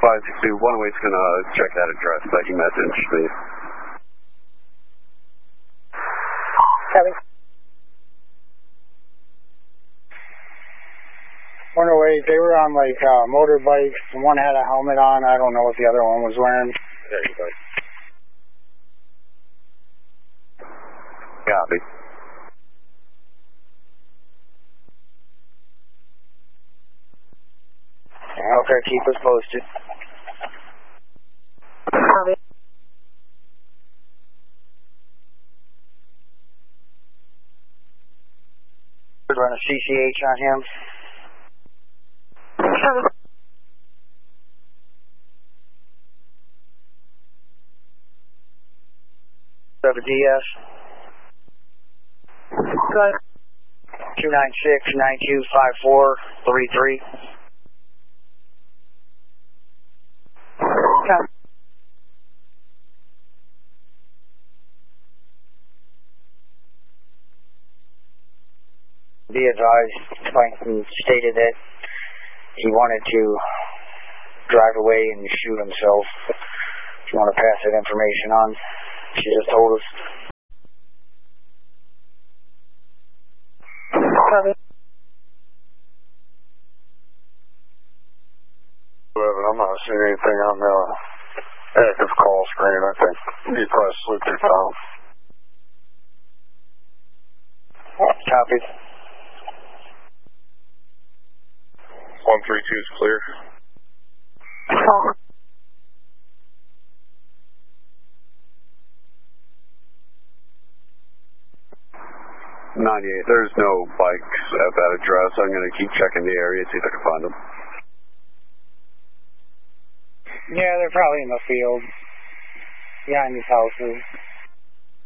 562, 108's going to check that address that you messaged me. Copy. 108, they were on like motorbikes. One had a helmet on. I don't know what the other one was wearing. There you go. Copy. Okay, keep us posted. Copy. Run a CCH on him. Copy. Have a DS. Go ahead. 296-9254-33. Copy. Be advised, Plankton stated that he wanted to drive away and shoot himself. If you want to pass that information on, she just told us. Copy. I'm not seeing anything on the active call screen. I think you probably slipped it down. Copy. 132 is clear. Copy. There's no bikes at that address. I'm going to keep checking the area, see if I can find them. Yeah, they're probably in the field behind these houses.